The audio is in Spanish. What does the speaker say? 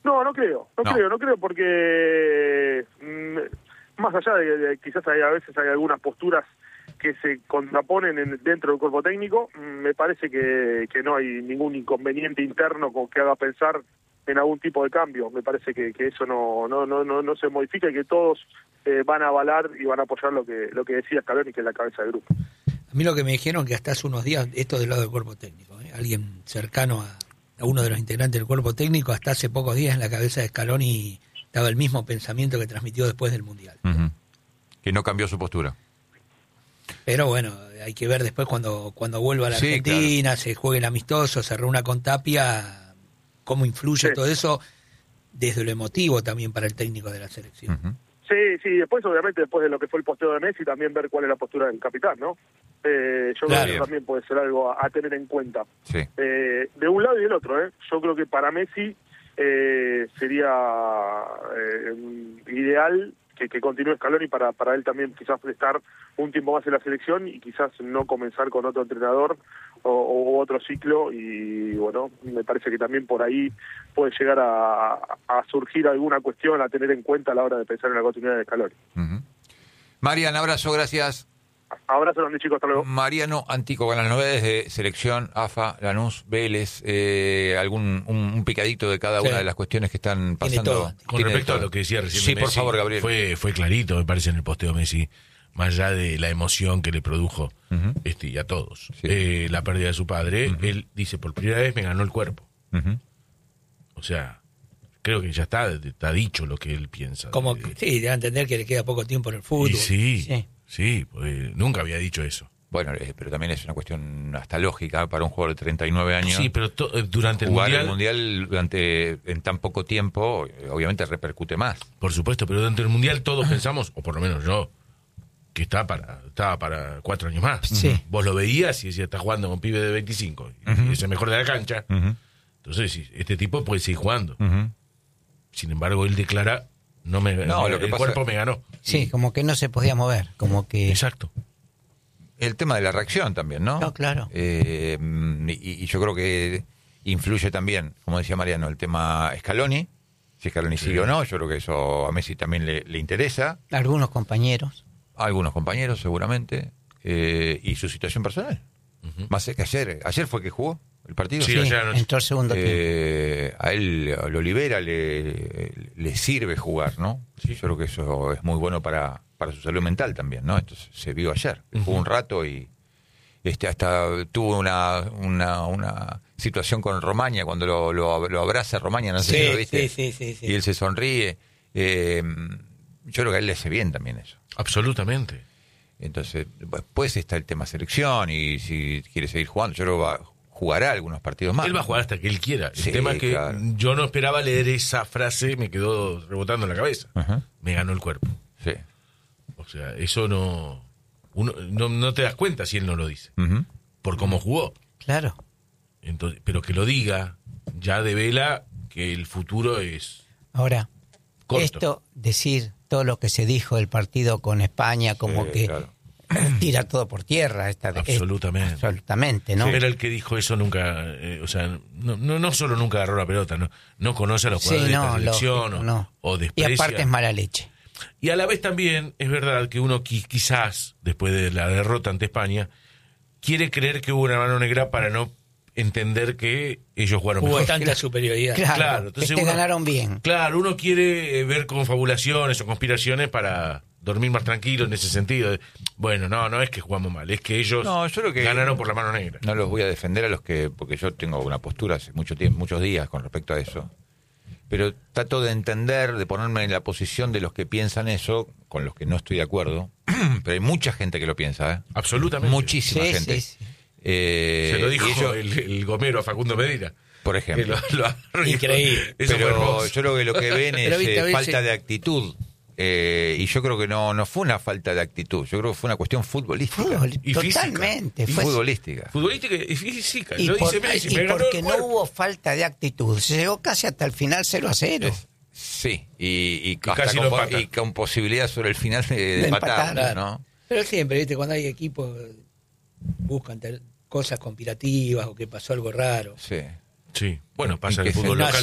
No creo porque más allá de quizás a veces hay algunas posturas que se contraponen dentro del cuerpo técnico, me parece que no hay ningún inconveniente interno con que haga pensar en algún tipo de cambio. Me parece que eso no se modifica y que todos van a avalar y van a apoyar lo que decía Scaloni, que es la cabeza del grupo. A mí lo que me dijeron que hasta hace unos días, esto del lado del cuerpo técnico, alguien cercano a uno de los integrantes del cuerpo técnico, hasta hace pocos días en la cabeza de Scaloni estaba el mismo pensamiento que transmitió después del Mundial. Uh-huh. Que no cambió su postura. Pero bueno, hay que ver después cuando vuelva a la Argentina, claro, se juegue el amistoso, se reúna con Tapia, cómo influye todo eso desde lo emotivo también para el técnico de la selección. Uh-huh. Sí, después obviamente después de lo que fue el posteo de Messi también ver cuál es la postura del capitán, ¿no? Yo creo que eso también puede ser algo a tener en cuenta. Sí. De un lado y del otro, yo creo que para Messi sería ideal que continúe Scaloni para él también quizás estar un tiempo más en la selección y quizás no comenzar con otro entrenador o otro ciclo, y bueno, me parece que también por ahí puede llegar a surgir alguna cuestión a tener en cuenta a la hora de pensar en la continuidad de Scaloni. Uh-huh. Marian, abrazo, gracias. Abrazo grande, chicos, hasta luego. Mariano Antico con las novedades de selección, AFA, Lanús, Vélez, un picadito de cada una de las cuestiones que están pasando. Con respecto a lo que decía recién sí, Messi, por favor, Gabriel. Fue clarito, me parece, en el posteo Messi, más allá de la emoción que le produjo y a todos, la pérdida de su padre. Él dice, por primera vez me ganó el cuerpo. O sea, creo que ya está dicho lo que él piensa. Como que, sí, debe entender que le queda poco tiempo en el fútbol. Y sí, pues nunca había dicho eso. Bueno, pero también es una cuestión hasta lógica para un jugador de 39 años. Sí, pero durante jugar el Mundial en tan poco tiempo, obviamente repercute más. Por supuesto, pero durante el Mundial todos pensamos, o por lo menos yo, que estaba para 4 años más. Sí. Vos lo veías y decías, está jugando con pibe de 25, y es el mejor de la cancha. Entonces, sí, este tipo puede seguir jugando. Sin embargo, él declara, el cuerpo me ganó. Sí, como que no se podía mover, como que... Exacto. El tema de la reacción también, ¿no? No, claro. Y yo creo que influye también, como decía Mariano, el tema Scaloni. Si Scaloni sigue o no, yo creo que eso a Messi también le interesa. Algunos compañeros. Algunos compañeros, seguramente. Y su situación personal. Más que ayer fue que jugó el partido. Sí, entró el segundo tiempo. A él lo libera, le sirve jugar, ¿no? Sí. Yo creo que eso es muy bueno para su salud mental también, ¿no? Esto se vio ayer. Jugó un rato y hasta tuvo una situación con Romaña, cuando lo abraza Romaña, no sé si lo viste. Sí. Y él se sonríe. Yo creo que a él le hace bien también eso. Absolutamente. Entonces, después está el tema selección, y si quiere seguir jugando, yo creo que jugará algunos partidos más. Él va a jugar hasta que él quiera. El sí, tema es que claro, yo no esperaba leer esa frase, me quedó rebotando en la cabeza. Me ganó el cuerpo. Sí. O sea, eso no te das cuenta si él no lo dice. Por cómo jugó. Claro. Entonces, pero que lo diga ya devela que el futuro es Ahora, corto. Esto, decir todo lo que se dijo del partido con España, como que tira todo por tierra. Absolutamente, ¿no? Pero el que dijo eso nunca, no solo nunca agarró la pelota, no conoce a los jugadores de esta selección o desprecia. Y aparte es mala leche. Y a la vez también es verdad que uno quizás, después de la derrota ante España, quiere creer que hubo una mano negra para no entender que ellos jugaron mejor. Hubo tanta superioridad. Claro, entonces ganaron bien. Claro, uno quiere ver confabulaciones o conspiraciones para dormir más tranquilo en ese sentido. Bueno, no es que jugamos mal, es que ellos yo creo que ganaron por la mano negra. No los voy a defender porque yo tengo una postura hace muchos días con respecto a eso. Pero trato de entender, de ponerme en la posición de los que piensan eso, con los que no estoy de acuerdo. Pero hay mucha gente que lo piensa, ¿eh? Absolutamente. Muchísima gente. Sí. Se lo dijo el Gomero a Facundo Medina. Por ejemplo. Increíble. Pero yo creo que lo que ven es falta de actitud. Y yo creo que no fue una falta de actitud. Yo creo que fue una cuestión futbolística. Y totalmente. Y futbolística. Futbolística y física. Y porque no hubo falta de actitud. Se llegó casi hasta el final 0-0. Sí, y casi con posibilidad sobre el final de empatar, ¿no? Pero siempre, ¿viste? Cuando hay equipos buscan cosas conspirativas o que pasó algo raro. Sí. Bueno, pasa en el fútbol local.